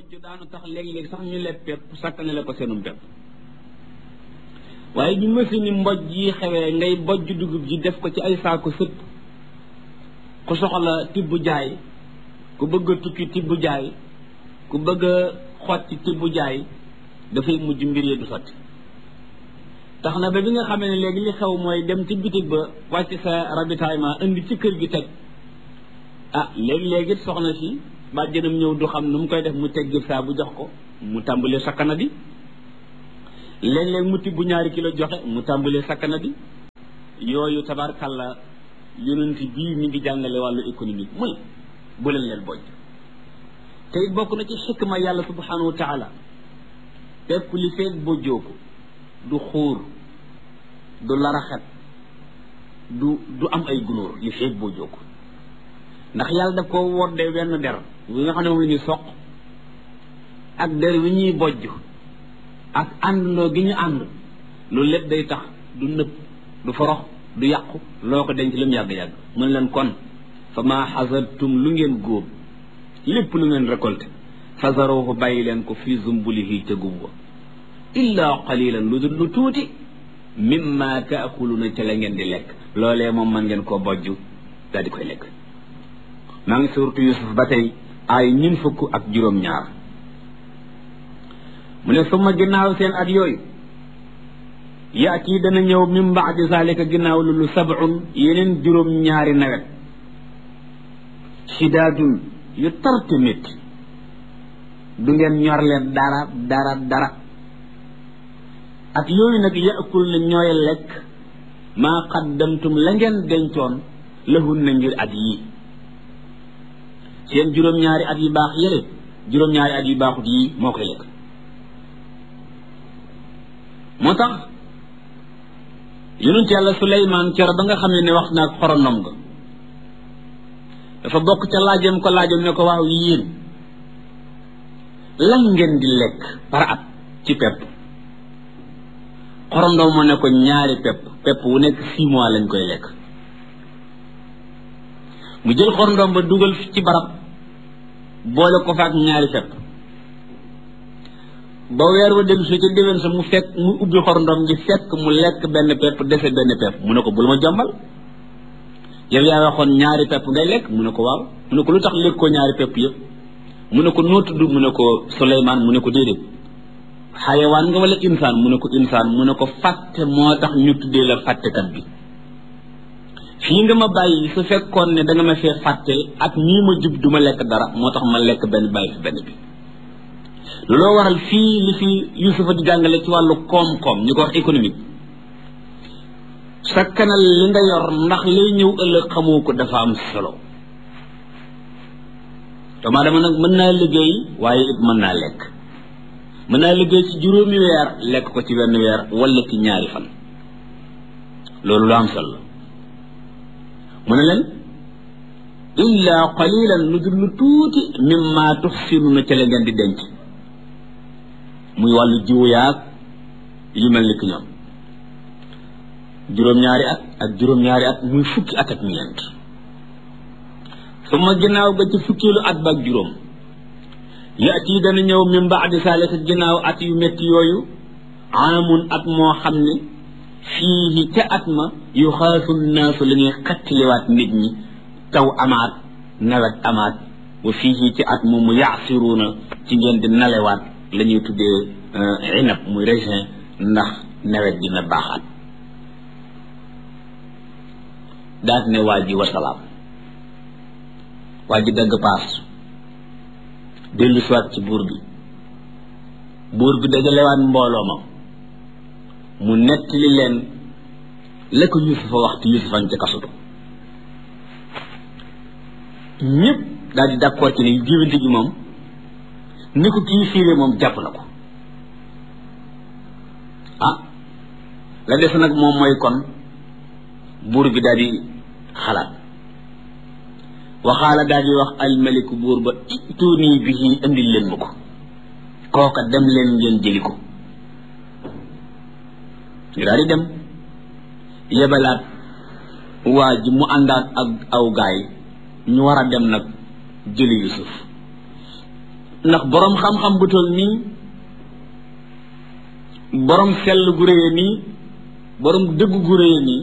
bojj daanu tax léeg-léeg sax ñu leb pepp sakkane la ko seenum pepp waaye ñu machine mbojj yi xewee ngay bojj dugub ji def ko ci ay saako sëpp ku soxla tibb jaay ku bëgg a tukki tibb jaay ku bëgg a xotti tibb jaay dafay mujj mbir yi du sotti tax na ba bi nga xamee ne léegi li xew mooy dem ci bitig ba wàcc sa ravitaillement indi ci kër gi teg léegi-léegi soxna si bàjjenam ñëw du xam nu mu koy def mu teg saa bu jox ko mu tàmbalee sakkana bi léeg-léeg mu tibb 2 kilo joxe mu tàmbalee sakkana bi yooyu tabarkalla yonent bii mi ngi jàngale wàllu économique muy bu leen bojj te it bokk na ci xikma yàlla subhanahu wa taala pepp li feeg bojjoo ko du xuur du laraxet du am ay gunóor li feeg bojjoo ko ndax yàlla daf ko woddee wenn der wi nga xam ne moom la ñuy soq ak der wi ñuy bojj ak àndandoo gi ñu ànd loolu lépp day tax du nëb du forox du yàqu loo ko denc lu mu yàgg-yàgg mën leen kon fa maa xasartum lu ngeen góob lépp lu ngeen récolté fazaruhu bàyyi leen ko fii zumbulihi ca gub wa illa qalilan lu dul lu tuuti mimma taakuluna ca la ngeen di lekk loolee moom mën ngeen koo bojj daal di koy lekk maa ngi suuratu Yusuf ba tey ay 52 mu ne suma ginnaaw seen at yooyu yaati dana ñëw min baadi zalika ginnaaw loolu 7 yeneen 2 nawet shidaadun yu tarte métti du ngeen ñor leen dara ak yooyu nag yaakul na ñooy lekk maa qaddamtum la ngeen dencoon lahun na ngir at yii seen 2 at yu baax yële 2 at yu baaxut yii moo koy lekk moo tax yonent yàlla Suleymaan cero ba nga xam ne wax naag xorondom ga dafa bokk ca laajam ne ko waaw yéen lan ngeen di lekk par at ci pepp xorondom moo ne ko 2 pepp wu nekk 6 mois lañ koy lekk mu jël xorondom ba dugal ci barab boole ko faak 2 pepp ba weer wa dem su ca déwén sa mu ubbi xorondom gi fekk mu lekk benn pepp dese benn pepp mu ne ko bul ma jombal yow yaa waxoon 2 pepp ngay lekk mu ne ko waaw mu ne ko lu tax lekk ko 2 pepp yëpp mu ne ko noo tudd mu ne ko Suleymaan mu ne ko déedéet xayawaan nga wala insaan mu ne ko insaan mu ne ko fàtte moo tax ñu tuddee la fàttekat bi fii nga ma bàyyi su fekkoon ne da nga ma fee fàtte ak nii ma jub du ma lekk dara moo tax ma lekk benn bàyyi fi benn bi looloo waral fii li fi Yuusufa di jàngale ci wàllu koom-koom ñu ko wax économique sakkanal li nga yor ndax lay ñëw ëllëg xamoo ko dafa am solo doomu aadama nag mën naa liggéey waaye it mën naa lekk mën naa liggéey ci 2 weer lekk ko ci 1 weer wala ci 2 fan loolu lu am solo mu ne leen illa qalilan lu dul lu tuuti mimma tuxsinuna ca la ngeen di denc muy wàllu jiwu yaag yu mel ni ki ñoom 2 at ak 2 at muy fukki at ak ñeent suma ginnaaw ba ci fukkeelu at ba ak 5 yaati dana ñëw min baadi saalika ginnaaw at yu métti yooyu amun at moo xam ne fii ca at ma yu xaasu naasu la ñuy xattiliwaat nit ñi taw amaat nawet amaat wa fii ci at moomu yaasiruuna ci ngeen di nalewaat la ñuy tuddee inab muy raisin ndax nawet dina baaxaat daat ne waa ji wasalaam waa ji dagg paas dellu siwaat ci buur bi dajalewaat mbooloo ma mu nettali leen la ko Yuusufa waxtu Yuusufa ca kasutu ñëpp daal di d'accord ci ne jiwante gi moom ni ko kii fiire moom jàpp na ko la des nag moom mooy kon buur bi daal di xalaat waxaala daal di wax almaliku buur ba ituuni bihi indil leen ma ko kooka dem leen ngeen jëli ko ñu daal di dem yebalaat waa ji mu àndaat ak aw gaay ñu war a dem nag jëli Yuusuf ndax boroom xam-xam bu toll nii boroom sell gu réye nii boroom dëgg gu réye nii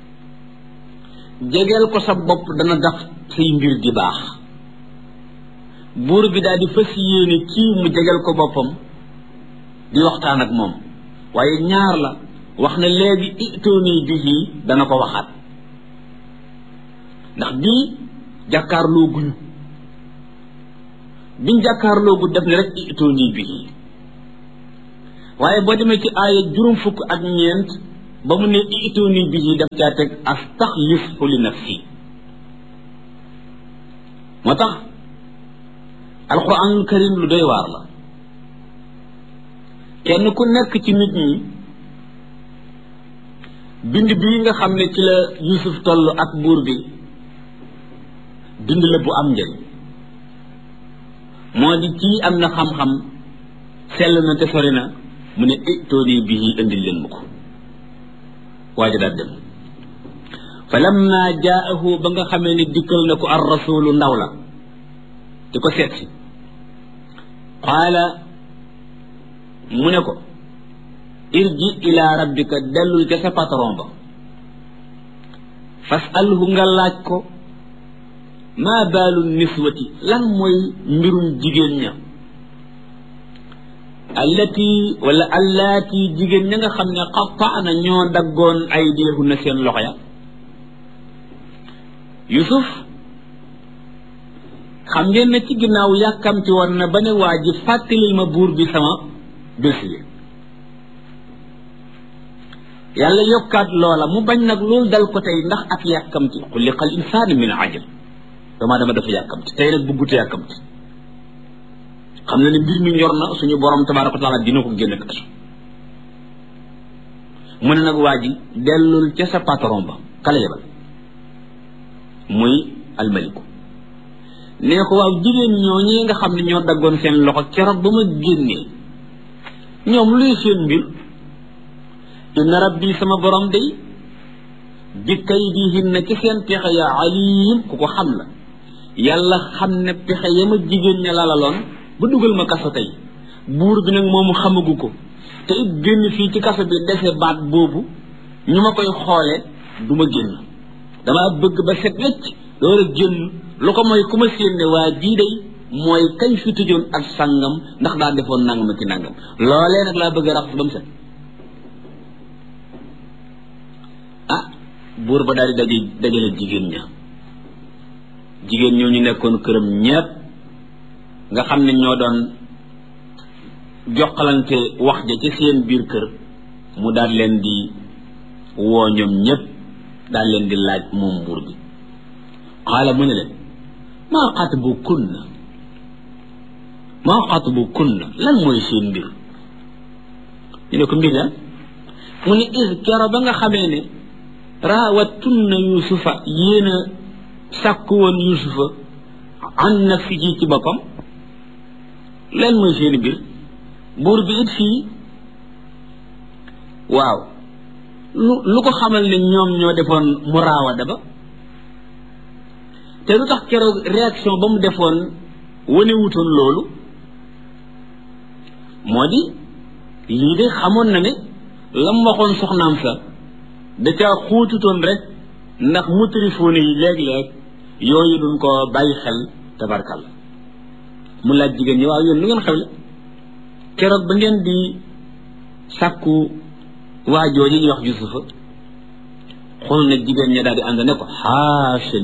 jegeel ko sa bopp dana tax say mbir di baax buur bi daal di fas yéene kii mu jegeel ko boppam di waxtaan ak moom waaye ñaar la wax na léegi itooni bihi dana ko waxaat ndax bii jàkkaarloo guñu biñ jàkkaarloo gu def ne rek itooni bihi waaye boo demee ci aaya 60 ba mu ne itooni bihi daf caa teg astaxlisu li nafsi moo tax alquranul karim lu doy waar la kenn ku nekk ci nit ñi bind bii nga xam ne ci la Yuusuf toll ak buur bi bind la bu am njëriñ moo di kii am na xam-xam sell na te sori na mu ne itooni bihi indil leen ma ko waaja daal dem fa lamma jaahu ba nga xamee ne dikkal na ko ar rasulu ndaw la di ko seet si qaala mu ne ko irji ila rabbika dellul ca sa patron ba fasalhu nga laaj ko maa baalu niswati lan mooy mbirum jigéen ña allaati jigéen ña nga xam ne qattaana ñoo daggoon aydiyahunna seen loxo ya Yusuf xam ngeen ne ci ginnaaw yàkkamti woon na ba ne waa ji fàttalil ma buur bi sama dossier yàlla yokkaat loola mu bañ nag loolu dal ko tey ndax ak yàkkamti xuliqal insaanu min ajal dama dafa yàkkamti tey nag bëggute yàkkamti xam na ne mbir mi ñor na suñu borom tabaaraka wa taala dina ko génn kaso mu ne nag waa ji dellul ca sa patron ba kala yebal muy almaliku nee ko waaw jigéen ñooñee nga xam ne ñoo daggoon seen loxo keroog ba ma génnee ñoom luy seen mbir inna rabbi sama borom day bi kaydihinna ci seen pexe ya alim ku ko xam la yàlla xam ne pexe ya ma jigéen ña lalaloon ba dugal ma kaso tey buur bi nag moomu xamagu ko te it génn fii ci kaso bi dese baat boobu ñu ma koy xoole du ma génn dama bëgg ba set wecc door a génn lu ko mooy ku ma séen ne waa jii day mooy kañ fi tëjoon ak sàngam ndax daa defoon nangam ak ki nangam loolee nag laa bëgg a rax ba mu set ah buur ba daal di dajale jigéen ñoo ñu nekkoon këram ñépp nga xam ne ñoo doon jokkalante wax ja ci seen biir kër mu daal leen di woo ñoom ñépp daal leen di laaj moom buur bi xaala mu ne leen maa xatbukunna lan mooy seen mbir ñu ne ko mbir lan mu ne is kero ba nga xamee ne raawattunna yusufa yéen a sàkku woon yusufa an nafsihi ci boppam lan mooy seen mbir buur bi it fii waaw lu ko xamal ne ñoom ñoo defoon muraawada ba te lu tax keroog réaction ba mu defoon wane wutoon loolu moo di lii de xamoon na ne lam waxoon soxnaam sa da caa xuututoon rek ndax mutrifoone yi léeg-léeg yooyu duñ ko bàyyi xel tabarkal mu laaj jigéen ñi waaw yéen lu ngeen xewle keroog ba ngeen di sàkku waajoo yi ñuy wax Yusufa xool nag jigéen ña daal di ànd ne ko xaasha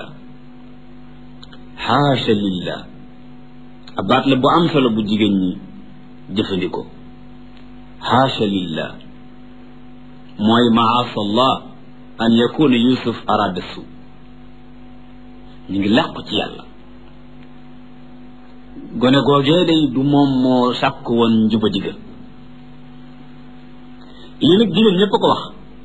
lillah abaat la bu am solo bu jigéen ñi jëfandikoo xaasha lillah mooy maasa allah an yakuna Yusuf arada su ñu ngi làqu ci yàlla gone googee day du moom moo sàkk woon njuba diga lii nag jigéen ñépp a ko wax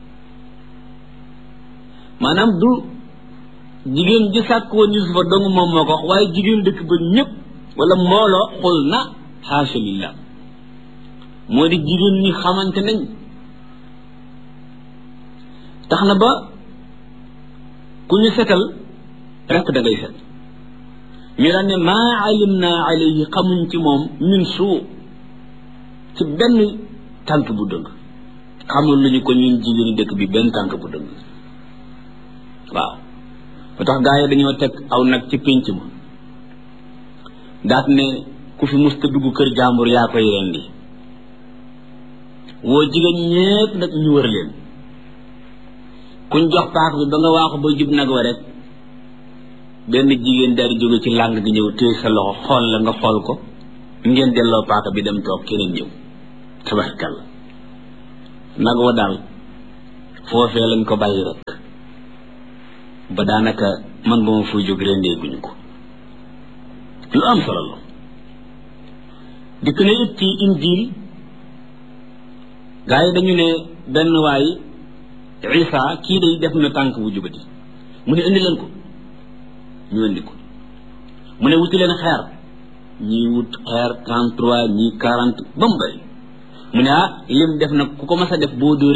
maanaam du jigéen ji sàkk woon Yusufa dong moom moo ko wax waaye jigéen dëkk ba ñépp wala mbooloo xul na xaasha lillah moo di jigéen ñi xamante nañ tax na ba ku ñu setal rekk da ngay set ñu daan ne maa alimna alayhi xamuñ ci moom min suu ci benn tànk bu dëng xamul lu ñu ko ñun jigéenu dëkk bi benn tànk bu dëng waaw ba tax gaa yi dañoo teg aw nag ci pénc ma daat ne ku fi musta dugg kër jàmbur yaa koy rendi woo jigéen ñépp nag ñu wër leen kuñ jox paak bi ba nga waaxu ba jub nag wa rek benn jigéen daal di jóge ci làng gi ñëw téye sa loxo xool la nga xool ko ngeen delloo paaka bi dem toog keneen ñëw tabarkalla nag wa daal foofee lañ ko bàyyi rek ba daanaka man ba ma fuy jóg rendee guñu ko lu am solo la dikk na it ci injil gaa yi dañu ne benn waay Isa kii day def na tànk bu jubati mu ne indi leen ko ñu indi ko mu ne wuti leen xeer ñii wut xeer 33 ñii 40 ba mu bëri mu ne lim def nag ku ko mas a def boo dóoree